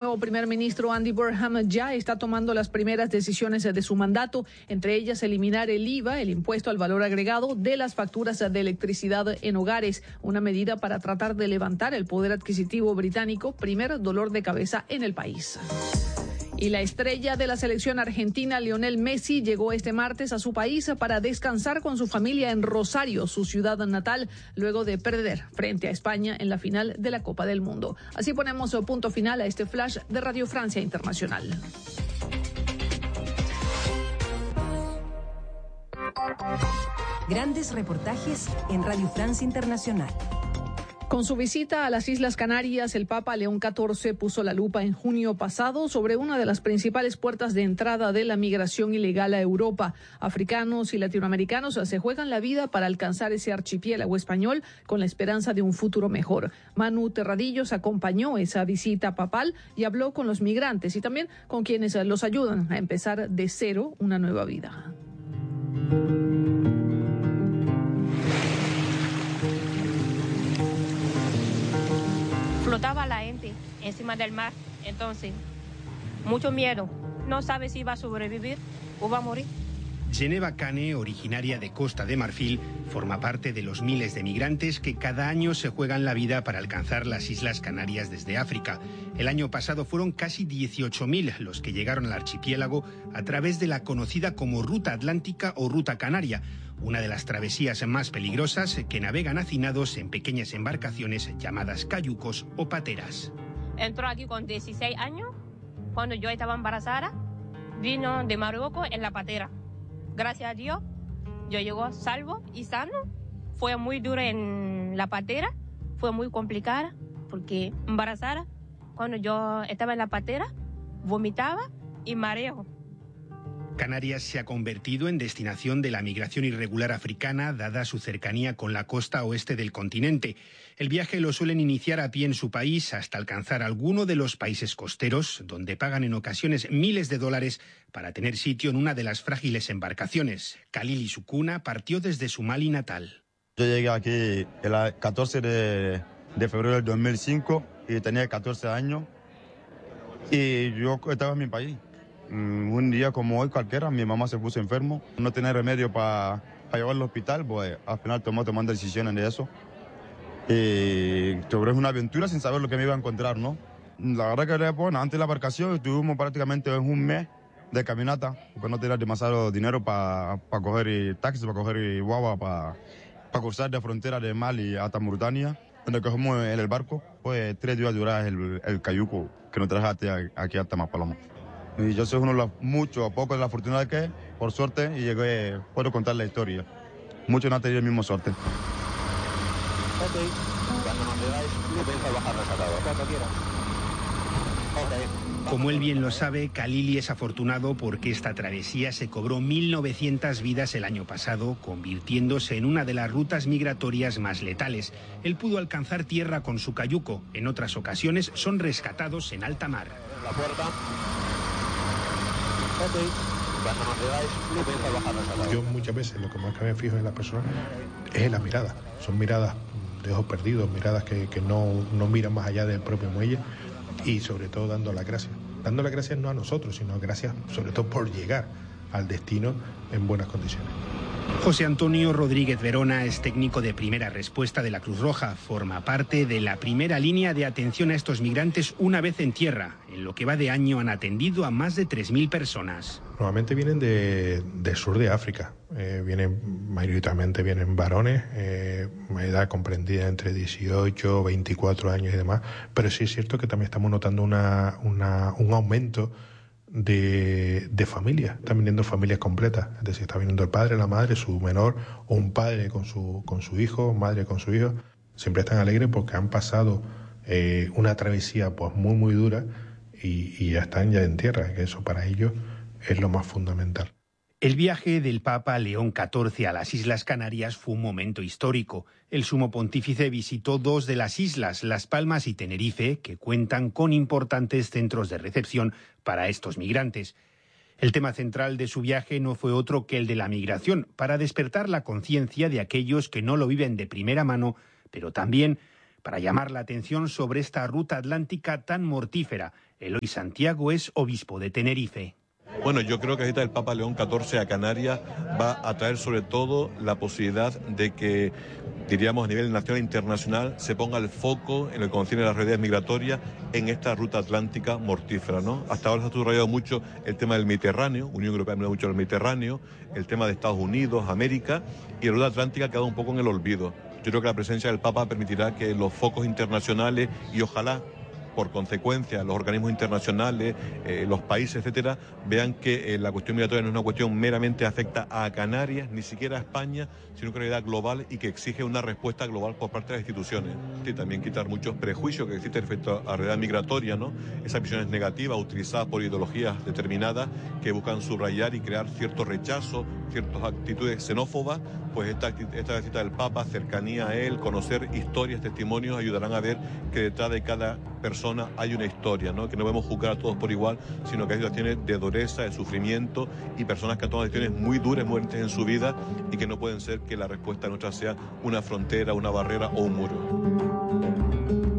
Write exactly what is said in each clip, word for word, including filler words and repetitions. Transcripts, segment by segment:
nuevo primer ministro Andy Burnham ya está tomando las primeras decisiones de su mandato, entre ellas eliminar el I V A, el impuesto al valor agregado, de las facturas de electricidad en hogares, una medida para tratar de levantar el poder adquisitivo británico, primer dolor de cabeza en el país. Y la estrella de la selección argentina, Lionel Messi, llegó este martes a su país para descansar con su familia en Rosario, su ciudad natal, luego de perder frente a España en la final de la Copa del Mundo. Así ponemos punto final a este flash de Radio Francia Internacional. Grandes reportajes en Radio Francia Internacional. Con su visita a las Islas Canarias, el Papa León catorce puso la lupa en junio pasado sobre una de las principales puertas de entrada de la migración ilegal a Europa. Africanos y latinoamericanos se juegan la vida para alcanzar ese archipiélago español con la esperanza de un futuro mejor. Manu Terradillos acompañó esa visita papal y habló con los migrantes y también con quienes los ayudan a empezar de cero una nueva vida. Flotaba la gente encima del mar, entonces, mucho miedo. No sabe si va a sobrevivir o va a morir. Geneva Cane, originaria de Costa de Marfil, forma parte de los miles de migrantes que cada año se juegan la vida para alcanzar las Islas Canarias desde África. El año pasado fueron casi dieciocho mil los que llegaron al archipiélago a través de la conocida como Ruta Atlántica o Ruta Canaria, una de las travesías más peligrosas que navegan hacinados en pequeñas embarcaciones llamadas cayucos o pateras. Entró aquí con dieciséis años, cuando yo estaba embarazada, vino de Marruecos en la patera. Gracias a Dios, yo llego salvo y sano. Fue muy duro en la patera, fue muy complicada, porque embarazada, cuando yo estaba en la patera, vomitaba y mareo. Canarias se ha convertido en destinación de la migración irregular africana, dada su cercanía con la costa oeste del continente. El viaje lo suelen iniciar a pie en su país hasta alcanzar alguno de los países costeros, donde pagan en ocasiones miles de dólares para tener sitio en una de las frágiles embarcaciones. Khalil Isukuna partió desde su Mali natal. Yo llegué aquí el catorce de febrero del dos mil cinco y tenía catorce años y yo estaba en mi país. Un día como hoy cualquiera, mi mamá se puso enfermo, no tenía remedio para pa llevarlo al hospital, pues al final tomó tomando decisiones de eso. Y sobre una aventura sin saber lo que me iba a encontrar, ¿no? La verdad que bueno, antes de la embarcación estuvimos prácticamente en un mes de caminata, porque no tenía demasiado dinero para pa coger taxis, para coger guagua, para pa cruzar de frontera de Mali hasta Mauritania. Donde cogemos en el barco, pues tres días durar el, el cayuco que nos traje aquí hasta Maspalomo. Y yo soy uno de los muchos, a pocos de la fortuna que, por suerte, y llegué, puedo contar la historia. Muchos no han tenido el mismo suerte. Ok, cuando nos veáis, no pensáis bajar rescatado, cuando quieras. Como él bien lo sabe, Khalili es afortunado porque esta travesía se cobró mil novecientas vidas el año pasado, convirtiéndose en una de las rutas migratorias más letales. Él pudo alcanzar tierra con su cayuco. En otras ocasiones son rescatados en alta mar. La puerta. Ok, cuando nos veáis, no pensáis bajar rescatado. Yo muchas veces lo que más que me fijo en las personas es en las miradas. Son miradas de ojos perdidos, miradas que, que no, no miran más allá del propio muelle. Y sobre todo dando las gracias. Dando las gracias no a nosotros, sino gracias sobre todo por llegar al destino en buenas condiciones. José Antonio Rodríguez Verona es técnico de primera respuesta de la Cruz Roja. Forma parte de la primera línea de atención a estos migrantes una vez en tierra. En lo que va de año han atendido a más de tres mil personas. Normalmente vienen de, del sur de África. Eh, vienen, mayoritariamente vienen varones, eh, edad comprendida entre dieciocho, veinticuatro años y demás. Pero sí es cierto que también estamos notando una, una, un aumento de, de familias. Están viniendo familias completas, es decir, está viniendo el padre, la madre, su menor, o un padre con su, con su hijo, madre con su hijo. Siempre están alegres porque han pasado eh, una travesía pues muy muy dura y, y ya están ya en tierra, que eso para ellos es lo más fundamental. El viaje del Papa León catorce a las Islas Canarias fue un momento histórico. El sumo pontífice visitó dos de las islas, Las Palmas y Tenerife, que cuentan con importantes centros de recepción para estos migrantes. El tema central de su viaje no fue otro que el de la migración, para despertar la conciencia de aquellos que no lo viven de primera mano, pero también para llamar la atención sobre esta ruta atlántica tan mortífera. Eloy Santiago es obispo de Tenerife. Bueno, yo creo que la visita del Papa León catorce a Canarias va a traer sobre todo la posibilidad de que, diríamos a nivel nacional e internacional, se ponga el foco en el que concierne las realidades migratorias en esta ruta atlántica mortífera, ¿no? Hasta ahora se ha subrayado mucho el tema del Mediterráneo, Unión Europea ha mucho del Mediterráneo, el tema de Estados Unidos, América, y la ruta atlántica ha quedado un poco en el olvido. Yo creo que la presencia del Papa permitirá que los focos internacionales y ojalá, por consecuencia, los organismos internacionales, eh, los países, etcétera, vean que eh, la cuestión migratoria no es una cuestión meramente afecta a Canarias, ni siquiera a España, sino una realidad global y que exige una respuesta global por parte de las instituciones. Y también quitar muchos prejuicios que existen respecto a la realidad migratoria, ¿no? Esas visiones negativas utilizadas por ideologías determinadas que buscan subrayar y crear cierto rechazo, ciertas actitudes xenófobas. Pues esta, esta visita del Papa, cercanía a él, conocer historias, testimonios, ayudarán a ver que detrás de cada persona hay una historia, ¿no? Que no debemos juzgar a todos por igual, sino que hay situaciones de dureza, de sufrimiento y personas que han tomado decisiones muy duras, muy fuertes en su vida y que no pueden ser que la respuesta nuestra sea una frontera, una barrera o un muro.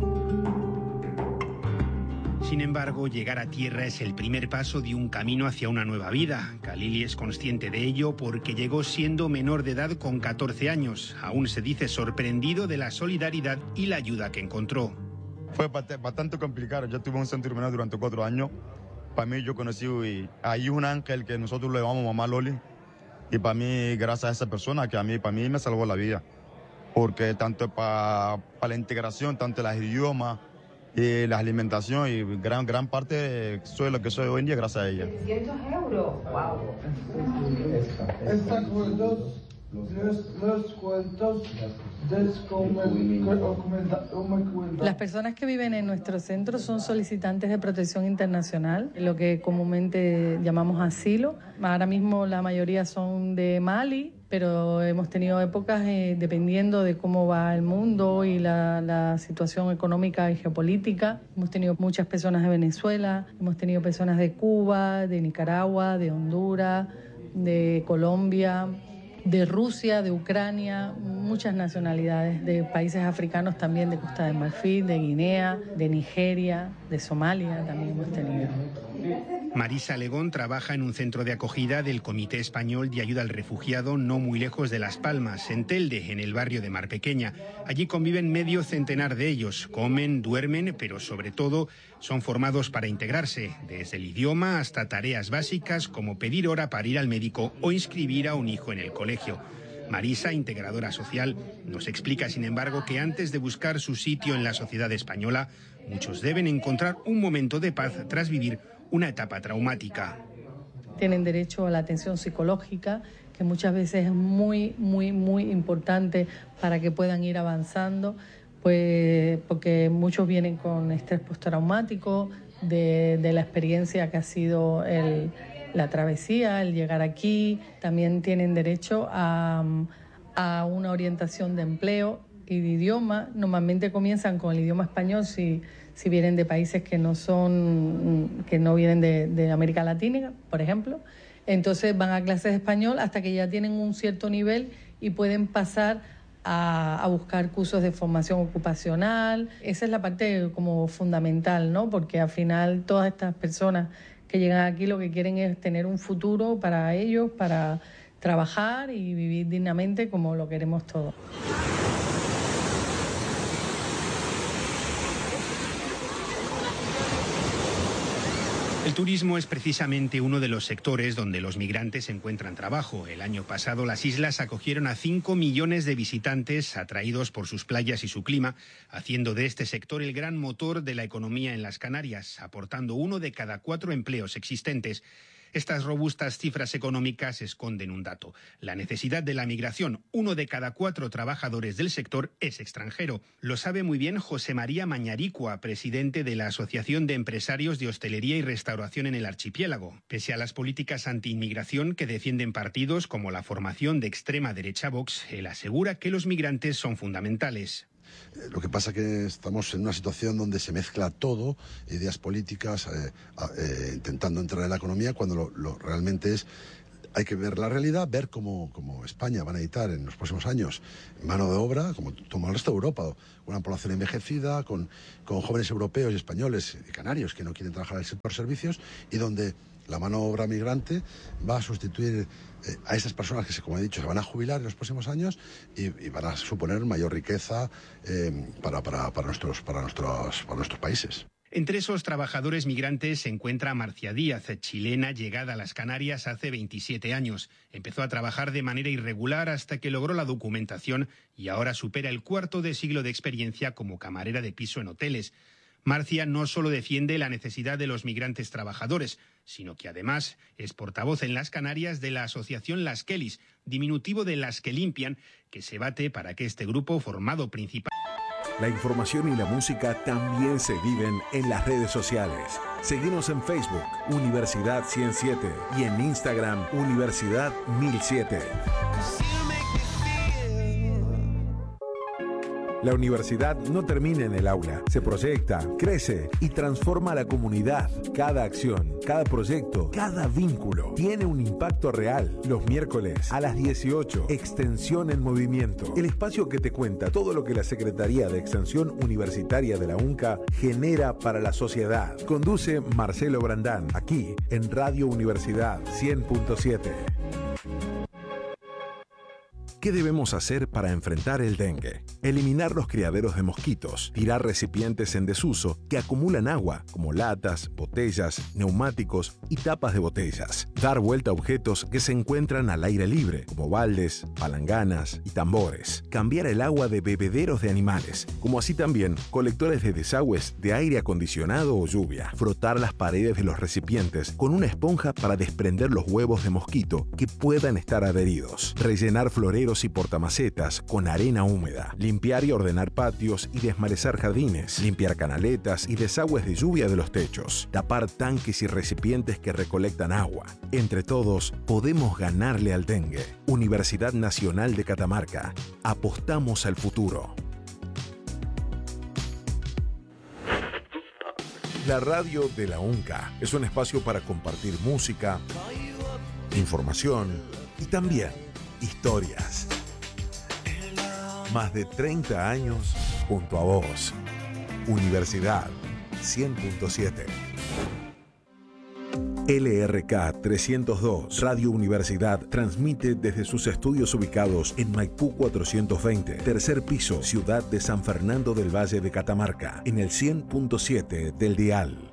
Sin embargo, llegar a tierra es el primer paso de un camino hacia una nueva vida. Khalili es consciente de ello porque llegó siendo menor de edad con catorce años. Aún se dice sorprendido de la solidaridad y la ayuda que encontró. Fue bastante complicado. Yo tuve un centro menor durante cuatro años. Para mí yo conocí ahí un ángel que nosotros le llamamos Mamá Loli. Y para mí, gracias a esa persona, que a mí, para mí me salvó la vida. Porque tanto para pa la integración, tanto los idiomas, y la alimentación y gran gran parte soy lo que soy hoy en día gracias a ella. trescientos euros, wow. Esta cuentos, los, los cuentos Las personas que viven en nuestro centro son solicitantes de protección internacional, lo que comúnmente llamamos asilo. Ahora mismo la mayoría son de Mali, pero hemos tenido épocas, eh, dependiendo de cómo va el mundo y la, la situación económica y geopolítica. Hemos tenido muchas personas de Venezuela, hemos tenido personas de Cuba, de Nicaragua, de Honduras, de Colombia, de Rusia, de Ucrania, muchas nacionalidades, de países africanos también, de Costa de Marfil, de Guinea, de Nigeria, de Somalia también hemos tenido. Marisa Legón trabaja en un centro de acogida del Comité Español de Ayuda al Refugiado no muy lejos de Las Palmas, en Telde, en el barrio de Mar Pequeña. Allí conviven medio centenar de ellos, comen, duermen, pero sobre todo son formados para integrarse, desde el idioma hasta tareas básicas como pedir hora para ir al médico o inscribir a un hijo en el colegio. Marisa, integradora social, nos explica, sin embargo, que antes de buscar su sitio en la sociedad española, muchos deben encontrar un momento de paz tras vivir una etapa traumática. Tienen derecho a la atención psicológica, que muchas veces es muy, muy, muy importante para que puedan ir avanzando, pues porque muchos vienen con estrés postraumático de, de la experiencia que ha sido el, la travesía, el llegar aquí. También tienen derecho a, a una orientación de empleo y de idioma. Normalmente comienzan con el idioma español si si vienen de países que no son, que no vienen de, de América Latina, por ejemplo. Entonces van a clases de español hasta que ya tienen un cierto nivel y pueden pasar a, a buscar cursos de formación ocupacional. Esa es la parte como fundamental, ¿no? Porque al final todas estas personas que llegan aquí lo que quieren es tener un futuro para ellos, para trabajar y vivir dignamente como lo queremos todos. El turismo es precisamente uno de los sectores donde los migrantes encuentran trabajo. El año pasado las islas acogieron a cinco millones de visitantes atraídos por sus playas y su clima, haciendo de este sector el gran motor de la economía en las Canarias, aportando uno de cada cuatro empleos existentes. Estas robustas cifras económicas esconden un dato: la necesidad de la migración. Uno de cada cuatro trabajadores del sector es extranjero. Lo sabe muy bien José María Mañaricua, presidente de la Asociación de Empresarios de Hostelería y Restauración en el Archipiélago. Pese a las políticas anti-inmigración que defienden partidos como la formación de extrema derecha Vox, él asegura que los migrantes son fundamentales. Lo que pasa es que estamos en una situación donde se mezcla todo, ideas políticas, eh, eh, intentando entrar en la economía, cuando lo, lo realmente es hay que ver la realidad, ver cómo, cómo España va a necesitar en los próximos años mano de obra, como todo el resto de Europa, una población envejecida, con, con jóvenes europeos y españoles y canarios que no quieren trabajar en el sector servicios, y donde la mano de obra migrante va a sustituir eh, a esas personas que, como he dicho, se van a jubilar en los próximos años y, y van a suponer mayor riqueza eh, para, para, para, nuestros, para, nuestros, para nuestros países. Entre esos trabajadores migrantes se encuentra Marcia Díaz, chilena llegada a las Canarias hace veintisiete años. Empezó a trabajar de manera irregular hasta que logró la documentación y ahora supera el cuarto de siglo de experiencia como camarera de piso en hoteles. Marcia no solo defiende la necesidad de los migrantes trabajadores, sino que además es portavoz en las Canarias de la asociación Las Kellys, diminutivo de Las que Limpian, que se bate para que este grupo, formado principalmente... La información y la música también se viven en las redes sociales. Seguinos en Facebook, Universidad ciento siete, y en Instagram, Universidad mil siete. La universidad no termina en el aula, se proyecta, crece y transforma a la comunidad. Cada acción, cada proyecto, cada vínculo tiene un impacto real. Los miércoles a las dieciocho, Extensión en Movimiento, el espacio que te cuenta todo lo que la Secretaría de Extensión Universitaria de la UNCA genera para la sociedad. Conduce Marcelo Brandán, aquí en Radio Universidad cien punto siete. ¿Qué debemos hacer para enfrentar el dengue? Eliminar los criaderos de mosquitos, tirar recipientes en desuso que acumulan agua, como latas, botellas, neumáticos y tapas de botellas. Dar vuelta a objetos que se encuentran al aire libre, como baldes, palanganas y tambores. Cambiar el agua de bebederos de animales, como así también colectores de desagües de aire acondicionado o lluvia. Frotar las paredes de los recipientes con una esponja para desprender los huevos de mosquito que puedan estar adheridos. Rellenar floreros y portamacetas con arena húmeda. Limpiar y ordenar patios y desmalezar jardines. Limpiar canaletas y desagües de lluvia de los techos. Tapar tanques y recipientes que recolectan agua. Entre todos, podemos ganarle al dengue. Universidad Nacional de Catamarca. Apostamos al futuro. La radio de la UNCA es un espacio para compartir música, información y también historias. Más de treinta años junto a vos. Universidad cien punto siete. L R K trescientos dos Radio Universidad transmite desde sus estudios ubicados en Maipú cuatrocientos veinte, tercer piso, ciudad de San Fernando del Valle de Catamarca, en el cien punto siete del dial.